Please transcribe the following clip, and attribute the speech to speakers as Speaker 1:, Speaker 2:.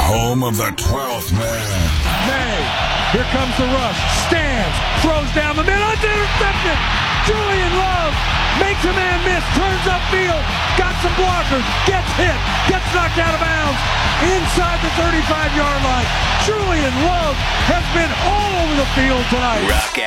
Speaker 1: home of the 12th man.
Speaker 2: May, here comes the rush, stands, throws down the middle, it's intercepted! Julian Love makes a man miss, turns upfield, got some blockers, gets hit, gets knocked out of bounds, inside the 35-yard line. Julian Love has been all over the field tonight.